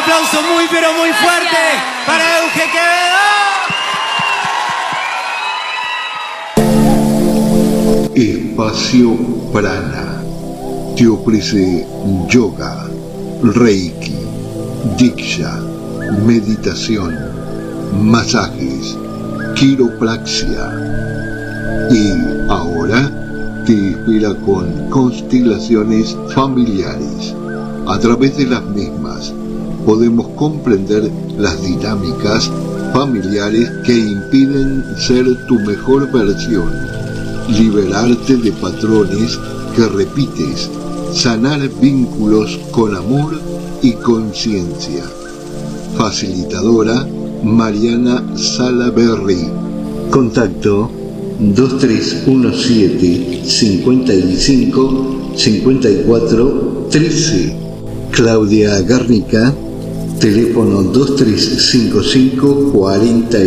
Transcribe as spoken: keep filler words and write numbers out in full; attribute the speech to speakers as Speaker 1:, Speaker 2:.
Speaker 1: aplauso muy pero muy fuerte para Euge Quevedo.
Speaker 2: Espacio Prana te ofrece yoga, reiki, diksha, meditación, masajes, quiropraxia. Y ahora te espera con constelaciones familiares. A través de las mismas podemos comprender las dinámicas familiares que impiden ser tu mejor versión, liberarte de patrones que repites, sanar vínculos con amor y conciencia. Facilitadora Mariana Salaberry. Contacto dos tres uno siete, cinco cinco, cinco cuatro, trece. Claudia Garnica, teléfono dos tres cinco cinco, cuarenta